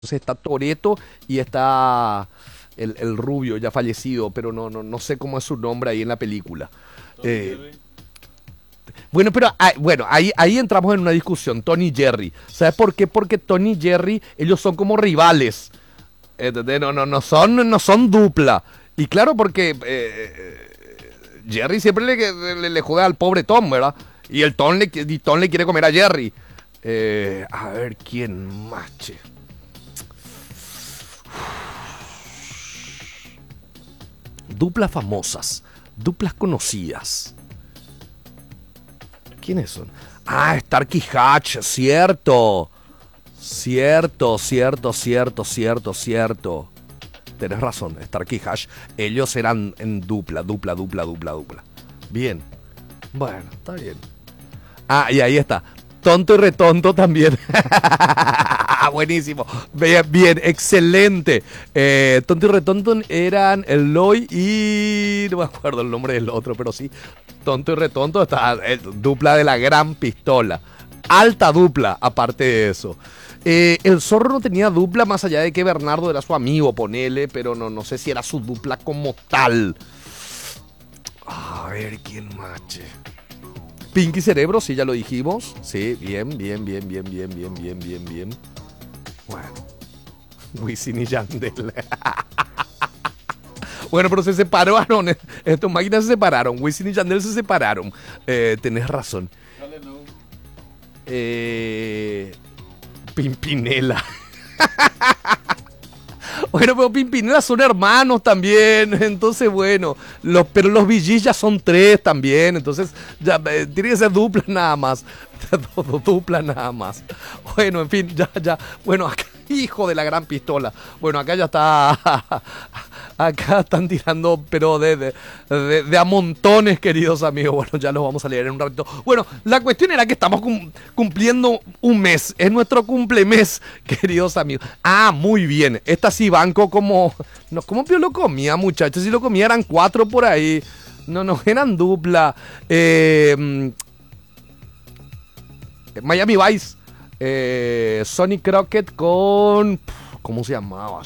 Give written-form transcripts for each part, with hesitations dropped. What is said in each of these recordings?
Entonces está Toretto y está el rubio ya fallecido, pero no sé cómo es su nombre ahí en la película. Tony Eh, Jerry. bueno, pero bueno, ahí entramos en una discusión, Tony y Jerry. ¿Sabes por qué? Porque Tony y Jerry, ellos son como rivales. ¿Entendés? No son dupla. Y claro, porque Jerry siempre le juega al pobre Tom, ¿verdad? Y Tom le quiere comer a Jerry. A ver, ¿quién más, che? Duplas famosas, duplas conocidas. ¿Quiénes son? Ah, Stark y Hutch, cierto. Cierto. Tenés razón, Stark y Hutch. Ellos eran en dupla. Bien. Bueno, está bien. Ah, y ahí está. Tonto y retonto también. Buenísimo. Bien, excelente. Tonto y retonto eran Eloy y... No me acuerdo el nombre del otro, pero sí. Tonto y retonto está dupla de la gran pistola. Alta dupla, aparte de eso. El zorro no tenía dupla más allá de que Bernardo era su amigo, ponele, pero no sé si era su dupla como tal. A ver, ¿quién más, che? Pinky Cerebro, sí, ya lo dijimos. Sí, bien. Bueno, Wisin y Yandel. Bueno, pero se separaron. Estas máquinas se separaron. Wisin y Yandel se separaron. Tenés razón. Dale, no. Pimpinela. Bueno, pero Pimpinela son hermanos también. Entonces, bueno. Pero los VGs ya son tres también. Entonces, ya tiene que ser dupla nada más. Dupla nada más. Bueno, en fin, ya. Bueno, acá, hijo de la gran pistola. Bueno, acá ya está. Acá están tirando, pero de a montones, queridos amigos. Bueno, ya los vamos a leer en un ratito. Bueno, la cuestión era que estamos cumpliendo un mes. Es nuestro cumplemes, queridos amigos. Ah, muy bien. Esta sí banco como... No, ¿cómo yo lo comía, muchachos? Si lo comía eran 4 por ahí. No, eran dupla. Miami Vice. Sonny Crockett con... ¿Cómo se llamaba?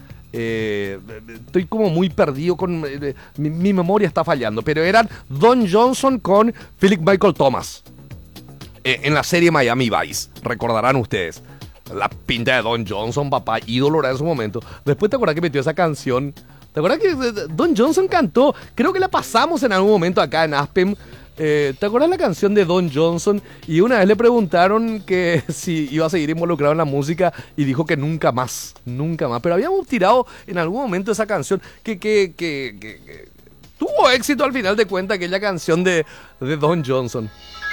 Estoy como muy perdido con... mi memoria está fallando. Pero eran Don Johnson con Philip Michael Thomas. En la serie Miami Vice. Recordarán ustedes. La pinta de Don Johnson, papá, ídolo era en su momento. Después te acuerdas que metió esa canción. ¿Te acuerdas que Don Johnson cantó? Creo que la pasamos en algún momento acá en Aspen. ¿Te acuerdas la canción de Don Johnson? Y una vez le preguntaron que si iba a seguir involucrado en la música y dijo que nunca más. Pero habíamos tirado en algún momento esa canción que tuvo éxito al final de cuentas, aquella canción de Don Johnson.